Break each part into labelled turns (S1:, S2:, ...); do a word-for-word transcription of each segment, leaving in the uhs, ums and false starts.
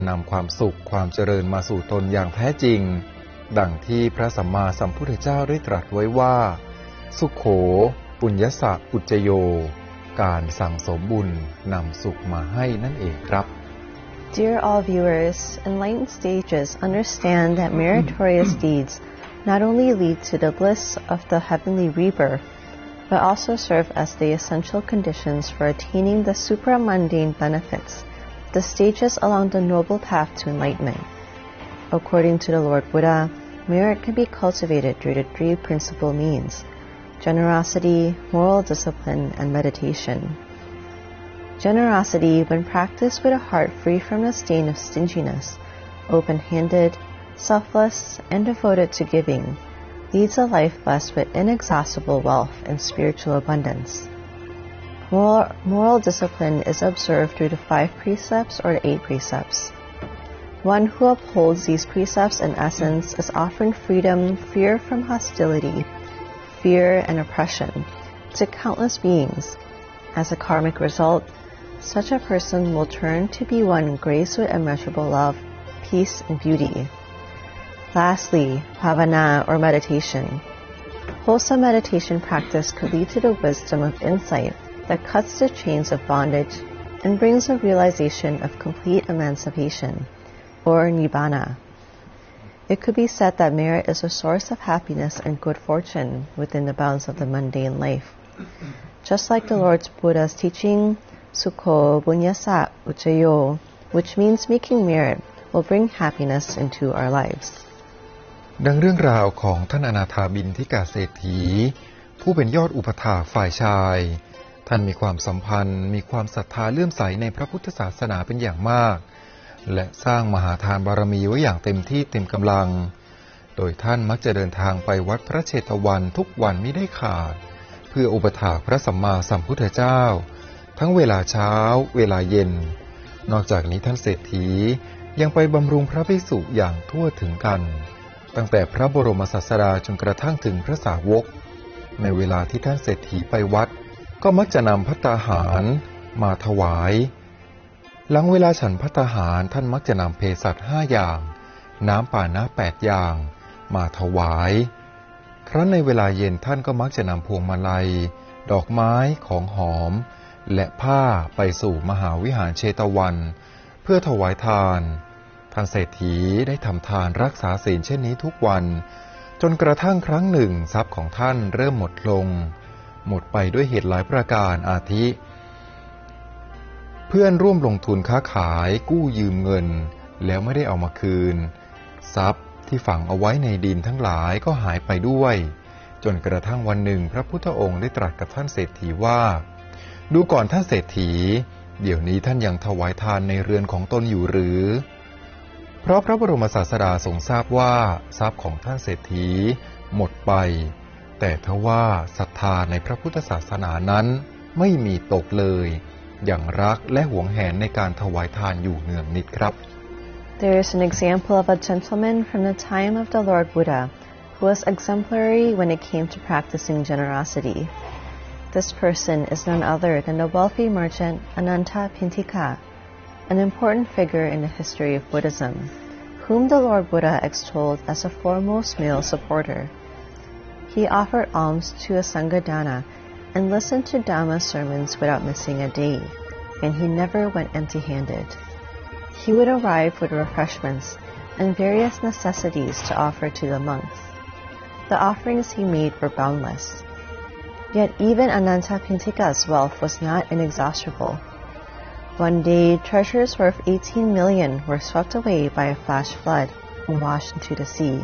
S1: นำความสุขความเจริญมาสู่ตนอย่างแท้จริงดังที่พระสัมมาสัมพุทธเจ้าได้ตรัสไว้ว่าสุขโขปุญญสะอุจจโยการสั่งสมบุญนำสุขมาให้นั่นเองครับ
S2: Dear all viewers, enlightened sages understand that meritorious deeds not only lead to the bliss of the heavenly rebirth, but also serve as the essential conditions for attaining the supramundane benefits, the stages along the noble path to enlightenment. According to the Lord Buddha, merit can be cultivated through the three principal means: generosity, moral discipline, and meditation. Generosity, when practiced with a heart free from the stain of stinginess, open-handed, selfless, and devoted to giving, leads a life blessed with inexhaustible wealth and spiritual abundance. Moral, moral discipline is observed through the five precepts or the eight precepts. One who upholds these precepts in essence is offering freedom, fear from hostility, fear and oppression to countless beings. As a karmic result, such a person will turn to be one graced with immeasurable love, peace, and beauty. Lastly, bhavana or meditation. Wholesome meditation practice could lead to the wisdom of insight that cuts the chains of bondage and brings a realization of complete emancipation, or nibbana. It could be said that merit is a source of happiness and good fortune within the bounds of the mundane life. Just like the Lord Buddha's teaching, Sukho Bunyasa Uchayo, which means making merit, will bring happiness into our lives.
S1: ดังเรื่องราวของท่านอนาถาบิณฑิกเศรษฐีผู้เป็นยอดอุปถากฝ่ายชายท่านมีความสัมพันธ์มีความศรัทธาเลื่อมใสในพระพุทธศาสนาเป็นอย่างมากและสร้างมหาทานบารมีไว้อย่างเต็มที่เต็มกำลังโดยท่านมักจะเดินทางไปวัดพระเชตวันทุกวันมิได้ขาดเพื่ออุปถากพระสัมมาสัมพุทธเจ้าทั้งเวลาเช้าเวลาเย็นนอกจากนี้ท่านเศรษฐียังไปบำรุงพระภิกษุอย่างทั่วถึงกันตั้งแต่พระบรมศาสดาจนกระทั่งถึงพระสาวกในเวลาที่ท่านเศรษฐีไปวัดก็มักจะนำภัตตาหารมาถวายหลังเวลาฉันภัตตาหารท่านมักจะนำเภสัชห้าอย่างน้ำปานะแปดอย่างมาถวายครั้นในเวลาเย็นท่านก็มักจะนำพวงมาลัยดอกไม้ของหอมและผ้าไปสู่มหาวิหารเชตวันเพื่อถวายทานท่านเศรษฐีได้ทำทานรักษาศีลเช่นนี้ทุกวันจนกระทั่งครั้งหนึ่งทรัพย์ของท่านเริ่มหมดลงหมดไปด้วยเหตุหลายประการอาทิเพื่อนร่วมลงทุนค้าขายกู้ยืมเงินแล้วไม่ได้เอามาคืนทรัพย์ที่ฝังเอาไว้ในดินทั้งหลายก็หายไปด้วยจนกระทั่งวันหนึ่งพระพุทธองค์ได้ตรัสกับท่านเศรษฐีว่าดูก่อนท่านเศรษฐีเดี๋ยวนี้ท่านยังถวายทานในเรือนของตนอยู่หรือเพราะพระบรมศาสดาทรงทราบว่าทรัพย์ของท่านเศรษฐีหมดไปแต่ทว่าศรัทธาในพระพุทธศาสนานั้นไม่มีตกเลยอย่างรักและหวงแหนในการถวายทานอยู่เนืองนิดครับ
S2: There is an example of a gentleman from the time of the Lord Buddha who was exemplary when it came to practicing generosity. This person is none other than the wealthy merchant Ananta Pintika, an important figure in the history of Buddhism, whom the Lord Buddha extolled as a foremost male supporter. He offered alms to a Sanghadana and listened to Dhamma sermons without missing a day, and he never went empty-handed. He would arrive with refreshments and various necessities to offer to the monks. The offerings he made were boundless. Yet even Ananta Pintika's wealth was not inexhaustible. One day, treasures worth eighteen million were swept away by a flash flood and washed into the sea.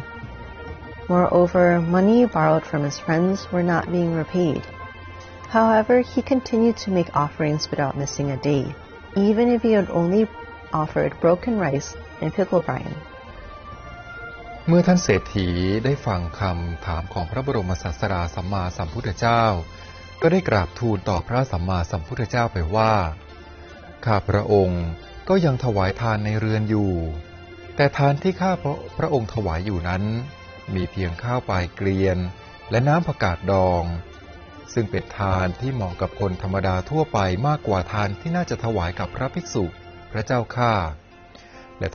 S2: Moreover, money borrowed from his friends were not being repaid. However, he continued to make offerings without missing a day, even if he had only offered broken rice and pickle brine.
S1: เมื่อท่านเศรษฐีได้ฟังคำถามของพระบรมศาสดาสัมมาสัมพุทธเจ้าก็ได้กราบทูลต่อพระสัมมาสัมพุทธเจ้าไปว่าข้าพระองค์ก็ยังถวายทานในเรือนอยู่แต่ทานที่ข้าพระองค์ถวายอยู่นั้นมีเพียงข้าวปลายเกลียนและน้ำผักกาดดองซึ่งเป็นทานที่เหมาะกับคนธรรมดาทั่วไปมากกว่าทานที่น่าจะถวายกับพระภิกษุพระเจ้าข้า